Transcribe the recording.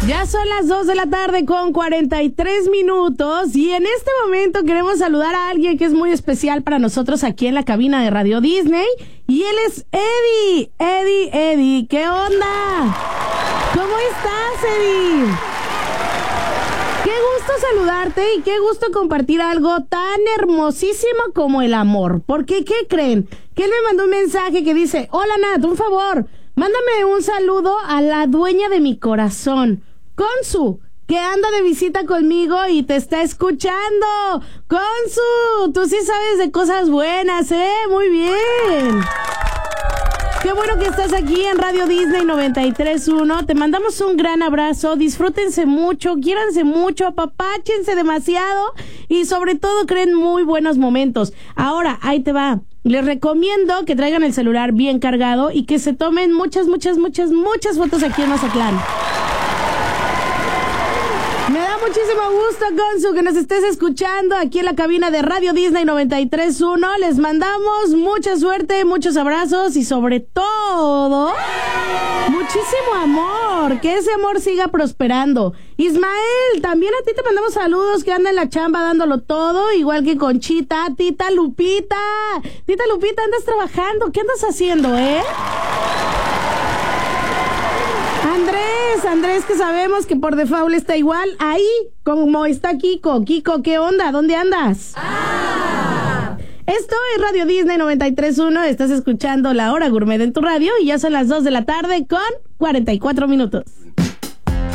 Ya son las 2 de la tarde con 43 minutos y en este momento queremos saludar a alguien que es muy especial para nosotros aquí en la cabina de Radio Disney y él es Eddie. Eddie, ¿qué onda? ¿Cómo estás, Eddie? Qué gusto saludarte y qué gusto compartir algo tan hermosísimo como el amor. Porque, ¿qué creen? Que él me mandó un mensaje que dice: hola Nat, un favor, mándame un saludo a la dueña de mi corazón, Consu, que anda de visita conmigo y te está escuchando. Consu, tú sí sabes de cosas buenas, muy bien. Qué bueno que estás aquí en Radio Disney 93.1. Te mandamos un gran abrazo. Disfrútense mucho, quiéranse mucho, apapáchense demasiado y sobre todo creen muy buenos momentos. Ahora, ahí te va. Les recomiendo que traigan el celular bien cargado y que se tomen muchas fotos aquí en Mazatlán. Me da muchísimo gusto, Consu, que nos estés escuchando aquí en la cabina de Radio Disney 93.1. Les mandamos mucha suerte, muchos abrazos y sobre todo, muchísimo amor. Que ese amor siga prosperando. Ismael, también a ti te mandamos saludos, que anda en la chamba dándolo todo, igual que Conchita. Tita Lupita, andas trabajando. ¿Qué andas haciendo, Andrés, que sabemos que por default está igual ahí como está Kiko. Kiko, ¿qué onda? ¿Dónde andas? Esto es Radio Disney 93.1. Estás escuchando La Hora Gourmet en tu radio y ya son las 2 de la tarde con 44 minutos.